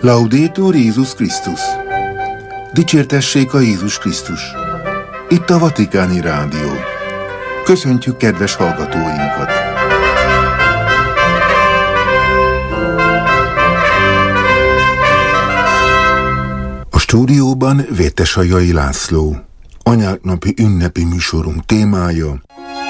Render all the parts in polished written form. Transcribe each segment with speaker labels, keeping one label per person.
Speaker 1: Laudetur Jézus Krisztus! Dicsértessék a Jézus Krisztus! Itt a Vatikáni Rádió. Köszöntjük kedves hallgatóinkat! A stúdióban Vértesajai László. Anyák napi ünnepi műsorunk témája: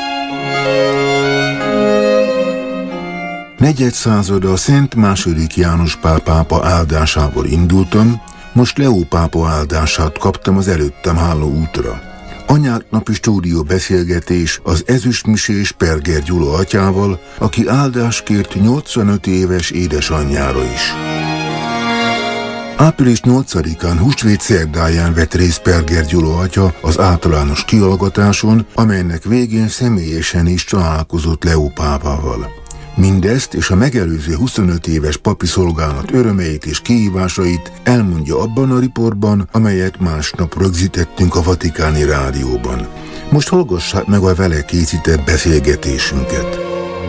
Speaker 1: negyedszázada a Szent II. János Pál pápa áldásával indultam, most Leó pápa áldását kaptam az előttem álló útra. Anyák napi stúdió beszélgetés az ezüstmisés Perger Gyula atyával, aki áldást kért 85 éves édesanyjára is. Április 8-án húsvét szerdáján vett részt Perger Gyula atya az általános kihallgatáson, amelynek végén személyesen is találkozott Leó pápával. Mindezt és a megelőző 25 éves papi szolgálat örömeit és kihívásait elmondja abban a riportban, amelyet másnap rögzítettünk a Vatikáni Rádióban. Most hallgassák meg a vele készített beszélgetésünket.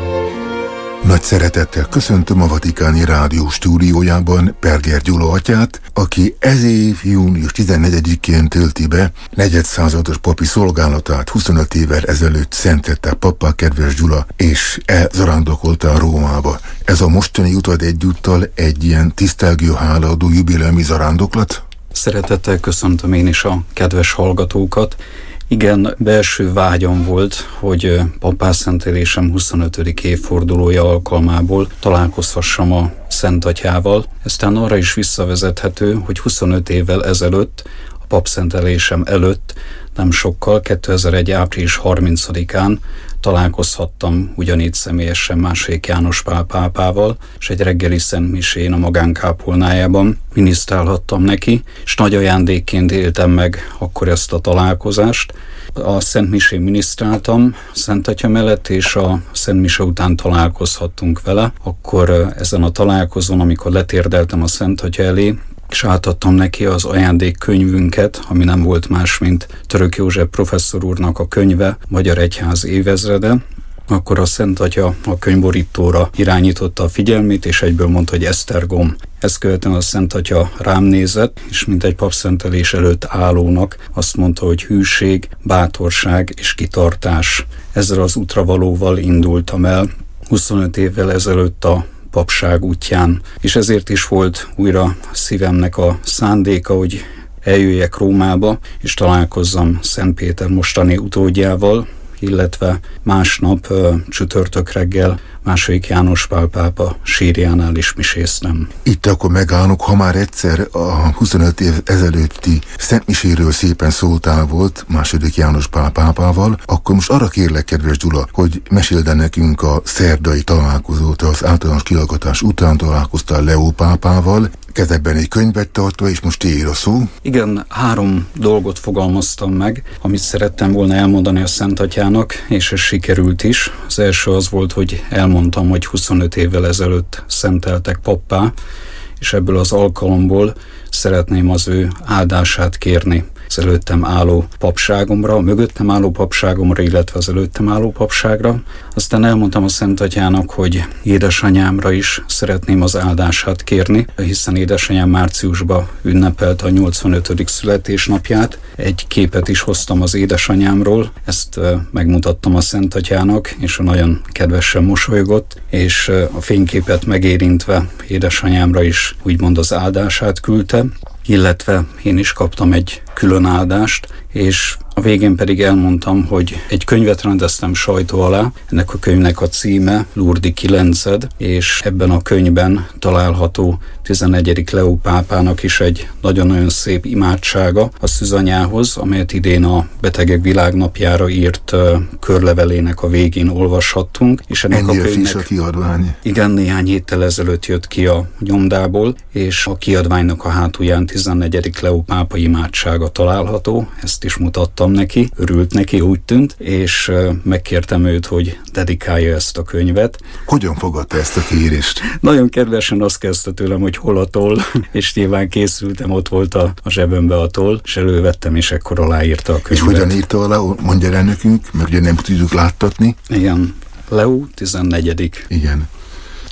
Speaker 1: Nagy szeretettel köszöntöm a Vatikáni Rádió stúdiójában Perger Gyula atyát, aki ez év június 14-én tölti be negyedszázados papi szolgálatát. 25 évvel ezelőtt szentette pappá kedves Gyula, és elzarándokolta Rómába. Ez a mostani utad egyúttal egy ilyen tisztelgő hálaadó jubileumi zarándoklat?
Speaker 2: Szeretettel köszöntöm én is a kedves hallgatókat. Igen, belső vágyam volt, hogy papászentelésem 25. évfordulója alkalmából találkozhassam a Szent Atyával. Eztán arra is visszavezethető, hogy 25 évvel ezelőtt, a papszentelésem előtt, nem sokkal, 2001. április 30-án találkozhattam ugyanígy személyesen II. János Pál pápával, és egy reggeli szentmisén a magánkápolnájában minisztrálhattam neki, és nagy ajándékként éltem meg akkor ezt a találkozást. A szentmisén minisztráltam Szent Atya mellett, és a szentmise után találkozhattunk vele. Akkor ezen a találkozón, amikor letérdeltem a Szent Atya elé, és átadtam neki az ajándékkönyvünket, ami nem volt más, mint Török József professzor úrnak a könyve, Magyar Egyház évezrede, akkor a Szent Atya a könyvborítóra irányította a figyelmét, és egyből mondta, hogy Esztergom. Ezt követően a Szent Atya rám nézett, és mint egy papszentelés előtt állónak azt mondta, hogy hűség, bátorság és kitartás. Ezzel az útravalóval indultam el 25 évvel ezelőtt a papság útján, és ezért is volt újra szívemnek a szándéka, hogy eljöjjek Rómába, és találkozzam Szent Péter mostani utódjával, illetve másnap csütörtök reggel II. János Pál pápa sírjánál is miséztem.
Speaker 1: Itt akkor megállunk, ha már egyszer a 25 év ezelőtti szentmiséről szépen szóltál volt II. János Pál pápával, akkor most arra kérlek, kedves Gyula, hogy meséld el nekünk a szerdai találkozót, az általános kihallgatás után találkoztál Leó pápával, kezedben egy könyvet tartva, és most tiéd a szó.
Speaker 2: Igen, 3 dolgot fogalmaztam meg, amit szerettem volna elmondani a Szent Atyának, és ez sikerült is. Az első az volt, hogy elmondtam, hogy 25 évvel ezelőtt szenteltek pappá, és ebből az alkalomból szeretném az ő áldását kérni az előttem álló papságomra, a mögöttem álló papságomra, illetve az előttem álló papságra. Aztán elmondtam a Szent Atyának, hogy édesanyámra is szeretném az áldását kérni, hiszen édesanyám márciusban ünnepelte a 85. születésnapját. Egy képet is hoztam az édesanyámról, ezt megmutattam a Szent Atyának, és nagyon kedvesen mosolygott, és a fényképet megérintve édesanyámra is úgymond az áldását küldte, illetve én is kaptam egy külön áldást, és a végén pedig elmondtam, hogy egy könyvet rendeztem sajtó alá, ennek a könyvnek a címe Lurdi Kilenced, és ebben a könyvben található 14. Leó pápának is egy nagyon-nagyon szép imádsága a szűzanyához, amelyet idén a Betegek Világnapjára írt körlevelének a végén olvashattunk. És ennek
Speaker 1: ennél a friss a kiadvány.
Speaker 2: Igen, néhány héttel ezelőtt jött ki a nyomdából, és a kiadványnak a hátulján 14. Leó pápa imádsága található, ezt is mutattam neki, örült neki, úgy tűnt, és megkértem őt, hogy dedikálja ezt a könyvet.
Speaker 1: Hogyan fogadta ezt a kérést?
Speaker 2: Nagyon kedvesen azt kezdte tőlem, hogy hol a toll, és nyilván készültem, ott volt a zsebembe a toll, és elővettem, és ekkor aláírta a könyvet.
Speaker 1: És hogyan írta alá? Mondja el nekünk, mert ugye nem tudjuk láttatni.
Speaker 2: Igen, Leó 14.
Speaker 1: Igen.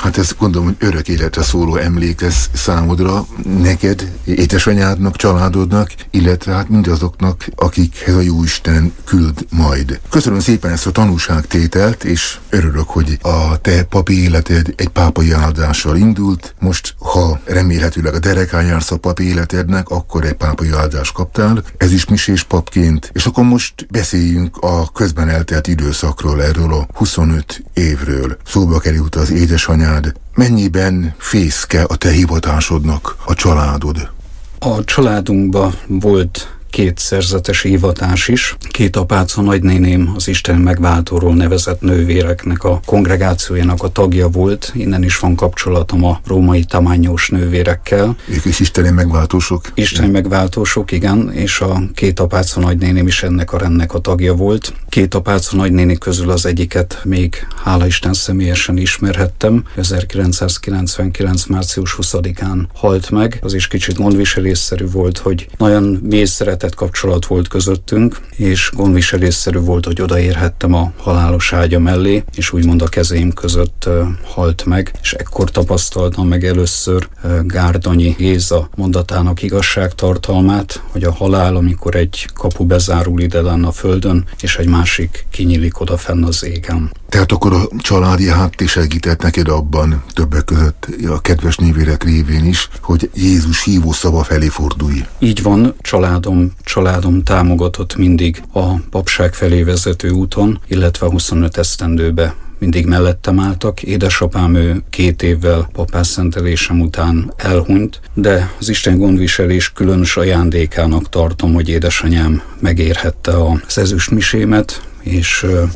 Speaker 1: Hát ezt gondolom, hogy örök életre szóló emlék lesz számodra, neked, édesanyádnak, családodnak, illetve hát mindazoknak, akikhez a Jóisten küld majd. Köszönöm szépen ezt a tanúságtételt, és örülök, hogy a te papi életed egy pápai áldással indult. Most, ha remélhetőleg a derekán jársz a papi életednek, akkor egy pápai áldást kaptál, ez is misés papként, és akkor most beszéljünk a közben eltelt időszakról, erről a 25 évről. Szóba került az édesanyád. Mennyiben fészke a te hivatásodnak a családod?
Speaker 2: A családunkban volt 2 szerzetes hivatás is. 2 apáca nagynéném az Isten megváltóról nevezett nővéreknek a kongregációjának a tagja volt. Innen is van kapcsolatom a római tamányos nővérekkel.
Speaker 1: Ők is isteni megváltósok?
Speaker 2: Isteni megváltósok, igen, és a 2 apáca nagynéném is ennek a rendnek a tagja volt. 2 apáca nagynéni közül az egyiket még hála Isten személyesen ismerhettem. 1999. március 20-án halt meg. Az is kicsit gondviselésszerű volt, hogy nagyon mély kapcsolat volt közöttünk, és gondviselésszerű volt, hogy odaérhettem a halálos ágya mellé, és úgymond a kezém között halt meg, és ekkor tapasztaltam meg először Gárdonyi Géza mondatának igazságtartalmát, hogy a halál, amikor egy kapu bezárul ide lenne a földön, és egy másik kinyílik oda fenn az égen.
Speaker 1: Tehát akkor a családi háttér segített neked abban, többek között a kedves nővérek révén is, hogy Jézus hívó szava felé fordulj.
Speaker 2: Így van, családom támogatott mindig a papság felé vezető úton, illetve a 25 esztendőbe mindig mellettem álltak. Édesapám ő 2 évvel papásszentelésem után elhunyt, de az Isten gondviselés különös ajándékának tartom, hogy édesanyám megérhette az ezüstmisémet, és